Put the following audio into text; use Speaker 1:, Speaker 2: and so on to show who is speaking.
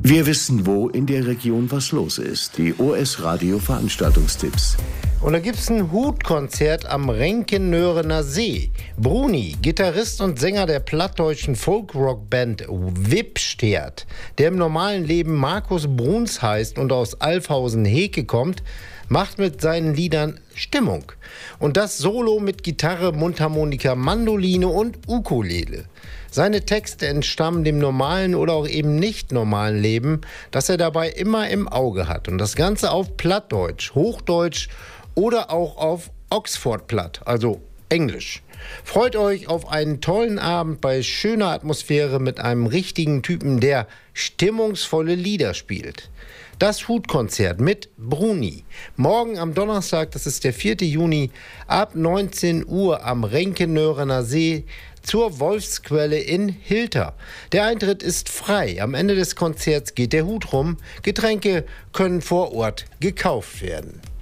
Speaker 1: Wir wissen, wo in der Region was los ist. Die OS Radio Veranstaltungstipps.
Speaker 2: Und da gibt es ein Hutkonzert am Renkenörener See. Bruni, Gitarrist und Sänger der plattdeutschen Folkrock-Band Wipstert, der im normalen Leben Markus Bruns heißt und aus Alfhausen-Heke kommt, macht mit seinen Liedern Stimmung. Und das Solo mit Gitarre, Mundharmonika, Mandoline und Ukulele. Seine Texte entstammen dem normalen oder auch eben nicht normalen Leben, das er dabei immer im Auge hat. Und das Ganze auf Plattdeutsch, Hochdeutsch oder auch auf Oxford-Platt, also Englisch. Freut euch auf einen tollen Abend bei schöner Atmosphäre mit einem richtigen Typen, der stimmungsvolle Lieder spielt. Das Hutkonzert mit Bruni. Morgen am Donnerstag, das ist der 4. Juni, ab 19 Uhr am Renkenörener See zur Wolfsquelle in Hilter. Der Eintritt ist frei. Am Ende des Konzerts geht der Hut rum. Getränke können vor Ort gekauft werden.